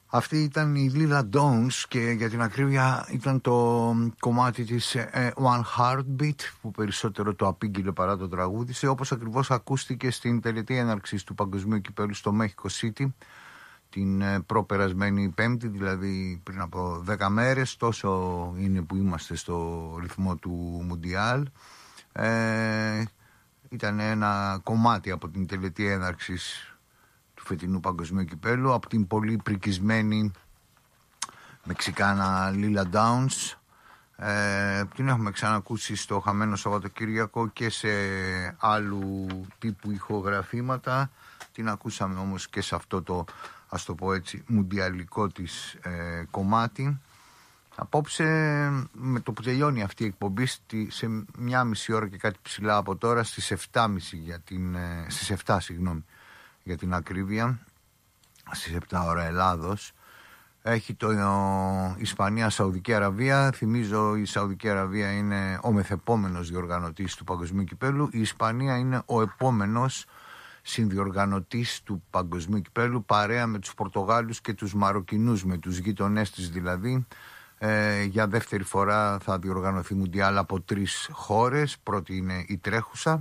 Αυτή ήταν η Lila Downs και για την ακρίβεια ήταν το κομμάτι της One Heartbeat που περισσότερο το απήγγειλε παρά το τραγούδισε, όπως ακριβώς ακούστηκε στην τελετή έναρξης του Παγκοσμίου Κυπέλλου στο Mexico City την προπερασμένη Πέμπτη, δηλαδή πριν από 10 μέρες, τόσο είναι που είμαστε στο ρυθμό του Μουντιάλ. Ήταν ένα κομμάτι από την τελετή έναρξης του φετινού Παγκοσμίου Κυπέλλου από την πολύ πρικισμένη Μεξικάνα Lila Downs. Την έχουμε ξανακούσει στο χαμένο Σαββατοκύριακο και σε άλλου τύπου ηχογραφήματα. Την ακούσαμε όμως και σε αυτό το, ας το πω έτσι, μουντιαλικό της κομμάτι. Απόψε, με το που τελειώνει αυτή η εκπομπή, σε 1,5 ώρα και κάτι ψηλά από τώρα, στις 7.30 στις 7, για την ακρίβεια, στις 7 ώρα Ελλάδος, έχει το Ισπανία-Σαουδική Αραβία. Θυμίζω, η Σαουδική Αραβία είναι ο μεθεπόμενος διοργανωτής του Παγκοσμίου Κυπέλλου. Η Ισπανία είναι ο επόμενος συνδιοργανωτής του Παγκοσμίου Κυπέλλου, παρέα με τους Πορτογάλους και τους Μαροκινούς, με τους γείτονές της δηλαδή. Για δεύτερη φορά θα διοργανωθεί Μουντιάλ από 3 χώρες. Πρώτη είναι η τρέχουσα.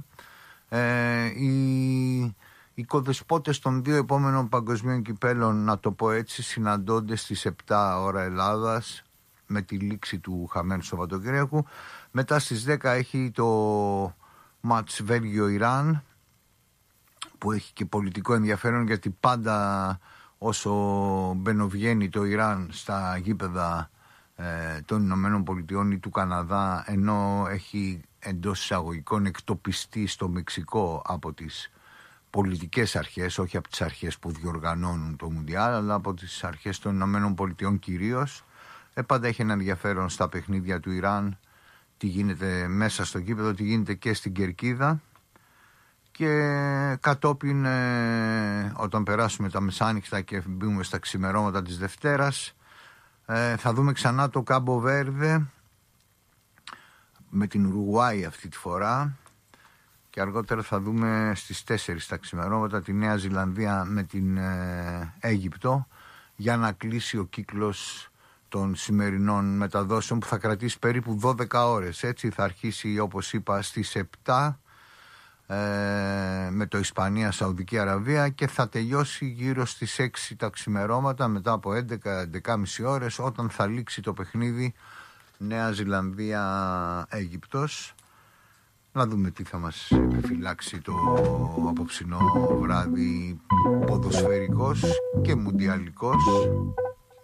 Οι κοδεσπότες των 2 επόμενων παγκοσμίων κυπέλλων, να το πω έτσι, συναντώνται στις 7 ώρα Ελλάδας με τη λήξη του χαμένου Σαββατοκύριακου. Μετά στις 10 έχει το μάτς Βέλγιο-Ιράν, που έχει και πολιτικό ενδιαφέρον, γιατί πάντα όσο μπαινοβγαίνει το Ιράν στα γήπεδα των Ηνωμένων Πολιτειών ή του Καναδά, ενώ έχει εντός εισαγωγικών εκτοπιστεί στο Μεξικό από τις πολιτικές αρχές, όχι από τις αρχές που διοργανώνουν το Μουντιάλ, αλλά από τις αρχές των Ηνωμένων Πολιτειών κυρίως, πάντα έχει ένα ενδιαφέρον στα παιχνίδια του Ιράν τι γίνεται μέσα στο γήπεδο, τι γίνεται και στην κερκίδα. Και κατόπιν, όταν περάσουμε τα μεσάνυχτα και μπούμε στα ξημερώματα της Δευτέρας, θα δούμε ξανά το Κάμπο Βέρδε με την Ουρουγουάη αυτή τη φορά, και αργότερα θα δούμε στις 4 τα ξημερώματα τη Νέα Ζηλανδία με την Αίγυπτο, για να κλείσει ο κύκλος των σημερινών μεταδόσεων, που θα κρατήσει περίπου 12 ώρες. Έτσι θα αρχίσει, όπως είπα, στις 7 με το Ισπανία-Σαουδική Αραβία και θα τελειώσει γύρω στις 6 τα ξημερώματα, μετά από 11-11,5 ώρες, όταν θα λήξει το παιχνίδι Νέα Ζηλανδία-Αίγυπτος. Να δούμε τι θα μας επιφυλάξει το απόψινό βράδυ, ποδοσφαιρικός και μουντιαλικός.